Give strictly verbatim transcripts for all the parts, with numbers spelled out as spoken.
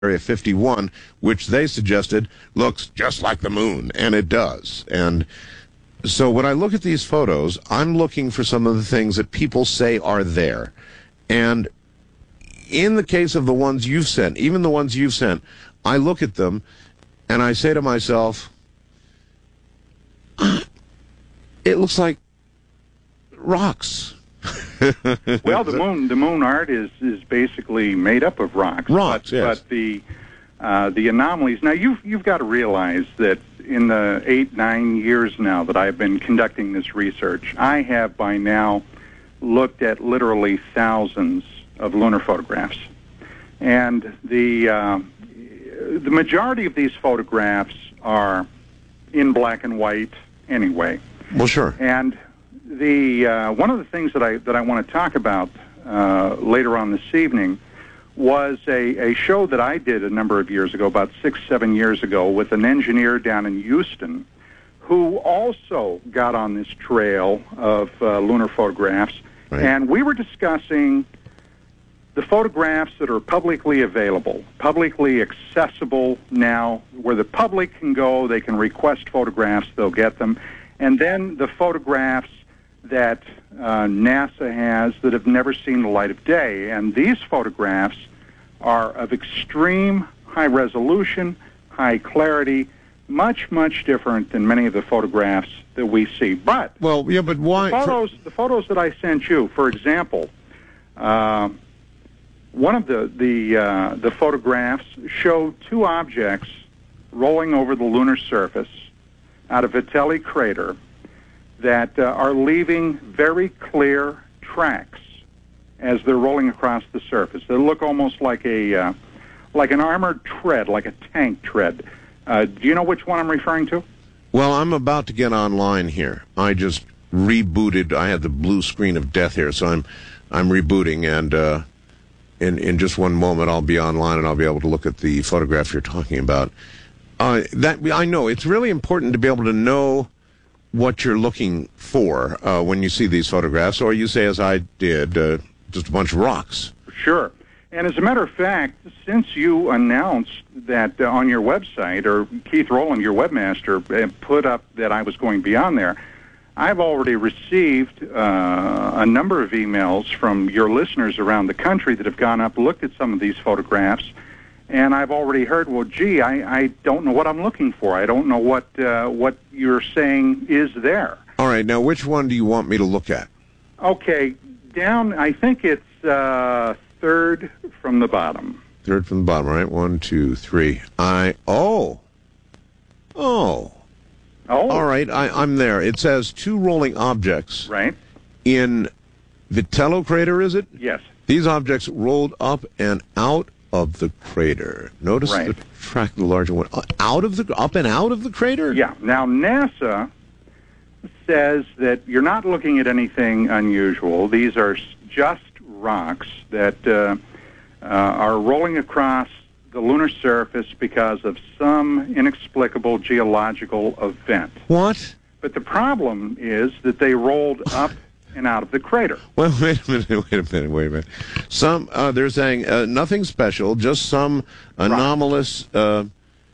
Area fifty-one, which they suggested looks just like the moon, and it does. And so when I look at these photos, I'm looking for some of the things that people say are there. And in the case of the ones you've sent, even the ones you've sent, I look at them and I say to myself, it looks like rocks. Well, the moon, the moon art is, is basically made up of rocks. Rocks, but, yes. But the uh, the anomalies. Now, you've you've got to realize that in the eight nine years now that I've been conducting this research, I have by now looked at literally thousands of lunar photographs, and the uh, the majority of these photographs are in black and white anyway. Well, sure. And The uh, one of the things that I that I want to talk about uh, later on this evening was a, a show that I did a number of years ago, about six, seven years ago, with an engineer down in Houston who also got on this trail of uh, lunar photographs. Right. And we were discussing the photographs that are publicly available, publicly accessible now, where the public can go, they can request photographs, they'll get them, and then the photographs that uh, NASA has that have never seen the light of day. And these photographs are of extreme high resolution, high clarity, much, much different than many of the photographs that we see. But well, yeah, but why? The photos, the photos that I sent you, for example, uh, one of the the uh, the photographs show two objects rolling over the lunar surface out of Vitelli crater that uh, are leaving very clear tracks as they're rolling across the surface. They look almost like a uh, like an armored tread, like a tank tread. Uh, do you know which one I'm referring to? Well, I'm about to get online here. I just rebooted. I had the blue screen of death here, so I'm I'm rebooting, and uh, in in just one moment I'll be online and I'll be able to look at the photograph you're talking about. Uh, that I know it's really important to be able to know what you're looking for uh, when you see these photographs, or you say, as I did, uh, just a bunch of rocks. Sure. And as a matter of fact, since you announced that uh, on your website, or Keith Rowland, your webmaster, uh, put up that I was going to be on there, I've already received uh, a number of emails from your listeners around the country that have gone up, looked at some of these photographs, and I've already heard, well, gee, I, I don't know what I'm looking for. I don't know what uh, what you're saying is there. All right. Now, which one do you want me to look at? Okay. Down, I think it's uh, third from the bottom. Third from the bottom, right? One, two, three. I, oh. Oh. Oh. All right. I, I'm there. It says two rolling objects. Right. In Vitello crater, is it? Yes. These objects rolled up and out of the crater. Notice right. the track, the larger one. Out of the, up and out of the crater? Yeah. Now, NASA says that you're not looking at anything unusual. These are just rocks that uh, uh, are rolling across the lunar surface because of some inexplicable geological event. What? But the problem is that they rolled up and out of the crater. Well, wait a minute, wait a minute, wait a minute. Some, uh, they're saying uh, nothing special, just some anomalous uh,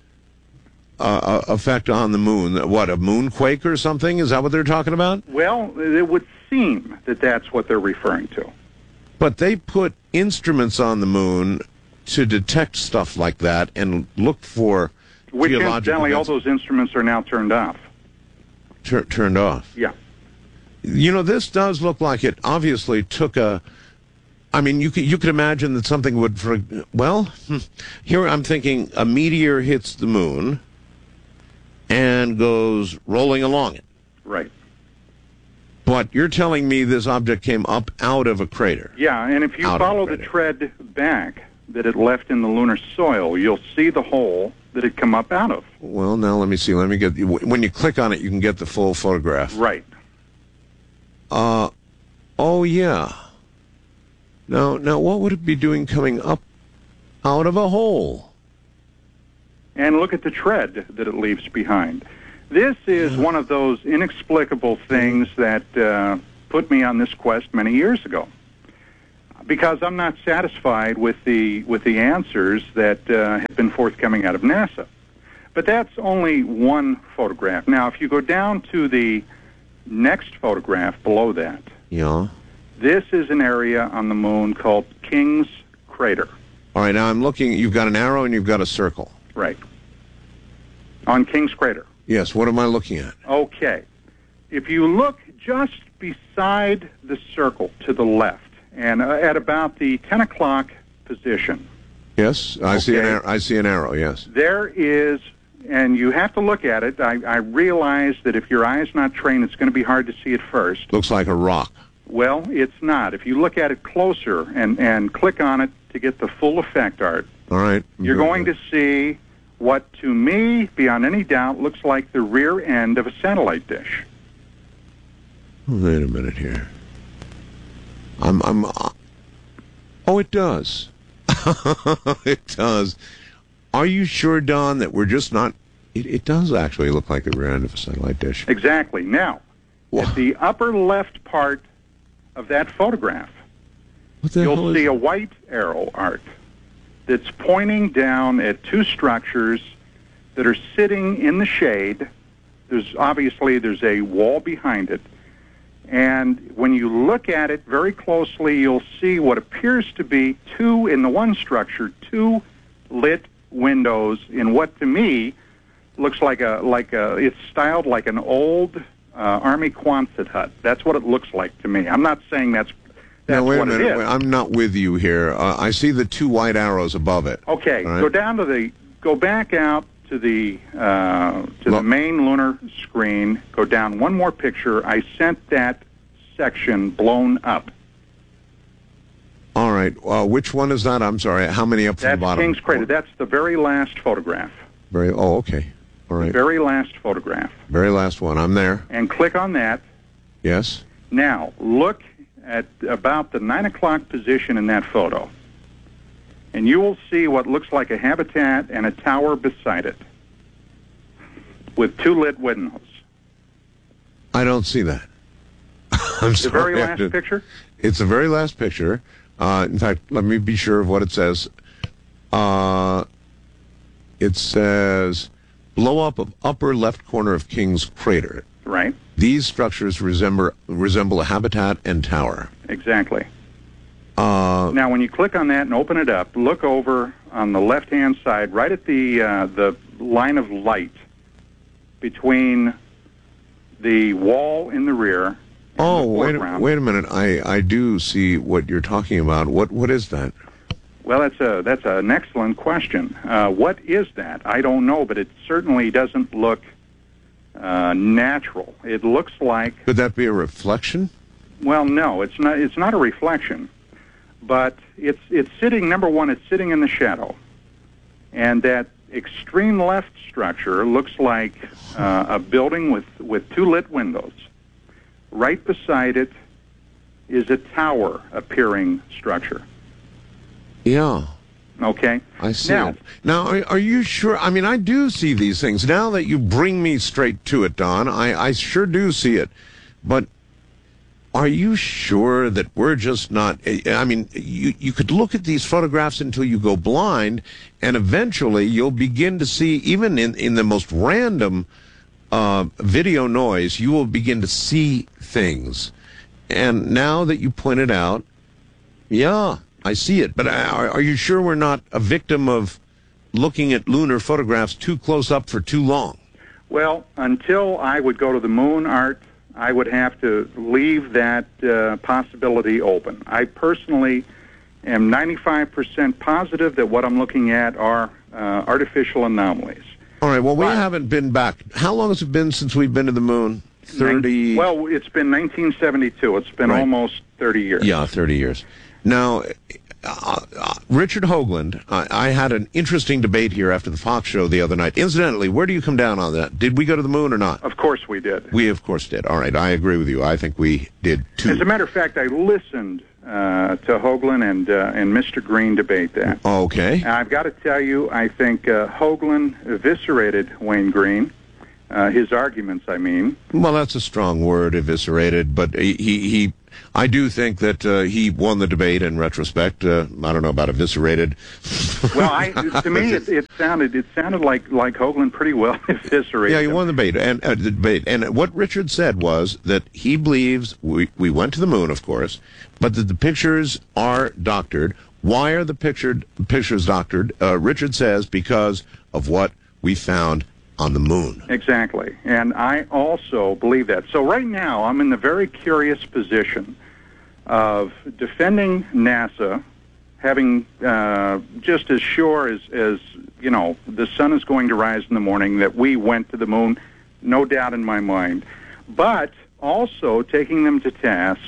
uh, effect on the moon. What, a moonquake or something? Is that what they're talking about? Well, it would seem that that's what they're referring to. But they put instruments on the moon to detect stuff like that and look for Which geological incidentally, all events. those instruments are now turned off. Tur- turned off? Yeah. You know, this does look like it obviously took a... I mean, you could, you could imagine that something would... For, well, here I'm thinking a meteor hits the moon and goes rolling along it. Right. But you're telling me this object came up out of a crater. Yeah, and if you Out follow of the the tread back that it left in the lunar soil, you'll see the hole that it come up out of. Well, now let me see. Let me get... When you click on it, you can get the full photograph. Right. Uh, oh, yeah. Now, now, what would it be doing coming up out of a hole? And look at the tread that it leaves behind. This is one of those inexplicable things that uh, put me on this quest many years ago. because I'm not satisfied with the with the answers that uh, have been forthcoming out of NASA. But that's only one photograph. Now, if you go down to the next photograph below that, Yeah. this is an area on the moon called King's Crater. All right, now I'm looking. You've got an arrow and you've got a circle. Right. On King's Crater. Yes, what am I looking at? Okay. If you look just beside the circle to the left, and uh, at about the ten o'clock position, Yes, I see an Okay. arrow. I see an arrow, yes. there is, and you have to look at it. I, I realize that if your eye is not trained, it's going to be hard to see it first. Looks like a rock. Well, it's not. If you look at it closer and, and click on it to get the full effect, Art, All right. you're going to see what, to me, beyond any doubt, looks like the rear end of a satellite dish. Wait a minute here. I'm, I'm, uh, oh, it does. It does. Are you sure, Don, that we're just not, it, it does actually look like the rear end of a satellite dish. Exactly. Now, Wha- at the upper left part of that photograph, What the hell you'll is see a white arrow, Art, that's pointing down at two structures that are sitting in the shade. There's obviously there's a wall behind it. And when you look at it very closely, you'll see what appears to be two, in the one structure, two lit windows in what to me looks like a, like a, it's styled like an old uh, Army Quonset hut. That's what it looks like to me. I'm not saying that's, that's Now, wait a what minute. it is. Wait, I'm not with you here. Uh, I see the two white arrows above it. Okay, All right. go down to the, go back out to the uh, to Lo- the main lunar screen. Go down one more picture. I sent that section blown up. All right. Uh, which one is that? I'm sorry. How many up from That's the bottom? King's Crater. That's the very last photograph. Very. Oh, okay. All right. Very last photograph. Very last one. I'm there. And click on that. Yes. Now look at about the nine o'clock position in that photo, and you will see what looks like a habitat and a tower beside it, with two lit windows. I don't see that. I'm The sorry. very I last did- picture. It's the very last picture. Uh, in fact, let me be sure of what it says. Uh, it says, blow up of upper left corner of King's Crater. Right. These structures resemble resemble a habitat and tower. Exactly. Uh, Now, when you click on that and open it up, look over on the left-hand side, right at the uh, the line of light between the wall in the rear. And oh, the wait a, foreground. wait a minute. I, I do see what you're talking about. What What is that? Well, that's a that's an excellent question. Uh, what is that? I don't know, but it certainly doesn't look uh, natural. It looks like, Could that be a reflection? well, no, it's not. It's not a reflection, but it's it's sitting. Number one, it's sitting in the shadow, and that extreme left structure looks like uh, a building with with two lit windows. Right beside it is a tower appearing structure. Yeah. Okay. I see Now, it. Now, are, are you sure? I mean, I do see these things. Now that you bring me straight to it, Don, I, I sure do see it. But are you sure that we're just not... I mean, you, you could look at these photographs until you go blind, and eventually you'll begin to see, even in, in the most random uh, video noise, you will begin to see things. And now that you point it out, yeah, I see it. But are, are you sure we're not a victim of looking at lunar photographs too close up for too long? well, until I would go to the moon, Art, I would have to leave that uh, possibility open. I personally am ninety-five percent positive that what I'm looking at are uh, artificial anomalies. All right, well, we But- haven't been back. How long has it been since we've been to the moon? thirty... Well, it's been nineteen seventy-two. It's been Right. almost thirty years. Yeah, thirty years. Now, uh, uh, Richard Hoagland, I, I had an interesting debate here after the Fox show the other night. Incidentally, where do you come down on that? Did we go to the moon or not? Of course we did. We, of course, did. All right, I agree with you. I think we did, too. As a matter of fact, I listened uh, to Hoagland and uh, and Mister Green debate that. Okay. And I've got to tell you, I think uh, Hoagland eviscerated Wayne Green. Uh, his arguments, I mean. Well, that's a strong word, eviscerated, but he he I do think that uh, he won the debate in retrospect. Uh, I don't know about eviscerated. Well, I, to me, it, it sounded it sounded like like Hoagland pretty well eviscerated. Yeah, he him. won the debate, and uh, the debate. And what Richard said was that he believes we we went to the moon, of course, but that the pictures are doctored. Why are the pictured pictures doctored? Uh, Richard says because of what we found on the moon. Exactly. And I also believe that. So right now, I'm in the very curious position of defending NASA, having uh, just as sure as, as, you know, the sun is going to rise in the morning, that we went to the moon, no doubt in my mind, but also taking them to task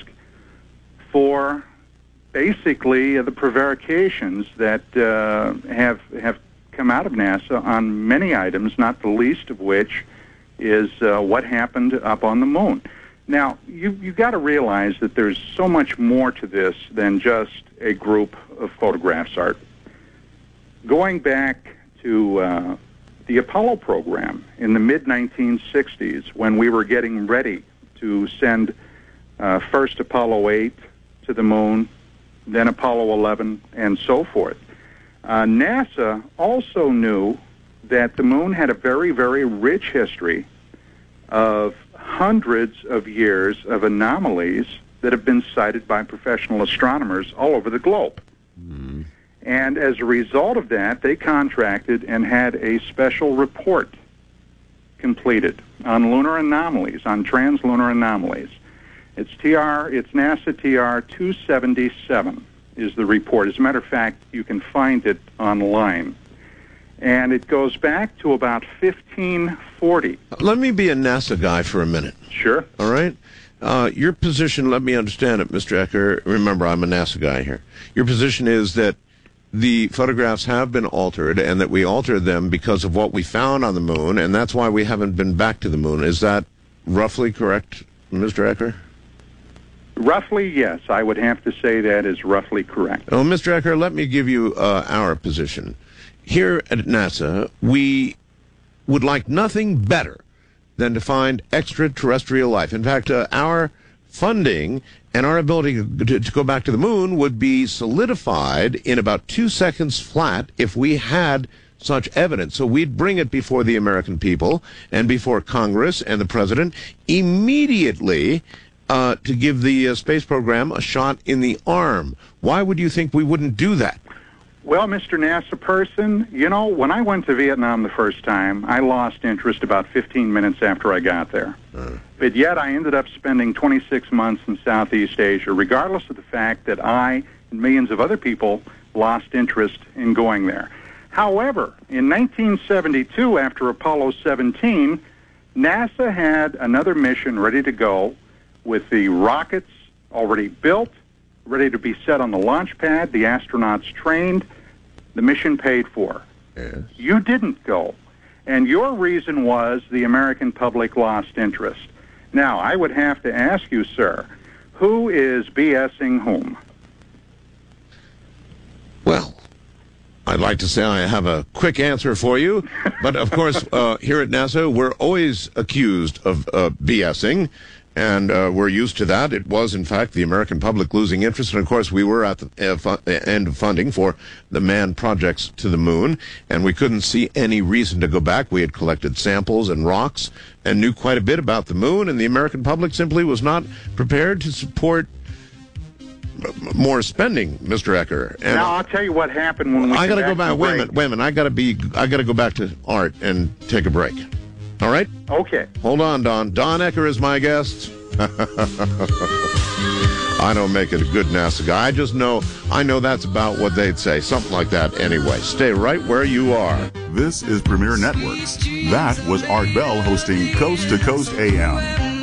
for basically the prevarications that uh, have have come out of NASA on many items, not the least of which is uh, what happened up on the moon. Now, you you got to realize that there's so much more to this than just a group of photographs, Art. Going back to uh, the Apollo program in the mid nineteen sixties, when we were getting ready to send uh, first Apollo eight to the moon, then Apollo eleven, and so forth. Uh, NASA also knew that the moon had a very, very rich history of hundreds of years of anomalies that have been cited by professional astronomers all over the globe. Mm. And as a result of that, they contracted and had a special report completed on lunar anomalies, on translunar anomalies. It's T R, it's NASA T R two seventy-seven. Is the report. As a matter of fact, you can find it online. And it goes back to about fifteen forty. Let me be a NASA guy for a minute. Sure. All right? Uh, your position, let me understand it, Mister Ecker. Remember, I'm a NASA guy here. Your position is that the photographs have been altered and that we altered them because of what we found on the moon, and that's why we haven't been back to the moon. Is that roughly correct, Mister Ecker? Roughly, yes. I would have to say that is roughly correct. Well, Mister Ecker, let me give you uh, our position. Here at NASA, we would like nothing better than to find extraterrestrial life. In fact, uh, our funding and our ability to, to go back to the moon would be solidified in about two seconds flat if we had such evidence. So we'd bring it before the American people and before Congress and the President immediately Uh, to give the uh, space program a shot in the arm. Why would you think we wouldn't do that? Well, Mister NASA person, you know, when I went to Vietnam the first time, I lost interest about fifteen minutes after I got there. Uh. But yet I ended up spending twenty-six months in Southeast Asia, regardless of the fact that I and millions of other people lost interest in going there. However, in nineteen seventy-two, after Apollo seventeen, NASA had another mission ready to go, with the rockets already built, ready to be set on the launch pad, the astronauts trained, the mission paid for. Yes. You didn't go. And your reason was the American public lost interest. Now, I would have to ask you, sir, who is BSing whom? Well, I'd like to say I have a quick answer for you, but of course, uh, here at NASA, we're always accused of uh, BSing. And uh, we're used to that. It was, in fact, the American public losing interest. And, of course, we were at the uh, fu- end of funding for the manned projects to the moon, and we couldn't see any reason to go back. We had collected samples and rocks and knew quite a bit about the moon, and the American public simply was not prepared to support more spending, Mister Ecker. And now, I'll tell you what happened when we I got to go back. Wait a break. minute. Wait a minute. I got to be. I got to go back to Art and take a break. All right? Okay. Hold on, Don. Don Ecker is my guest. I don't make it a good NASA guy. I just know, I know that's about what they'd say. Something like that anyway. Stay right where you are. This is Premier Networks. That was Art Bell hosting Coast to Coast A M.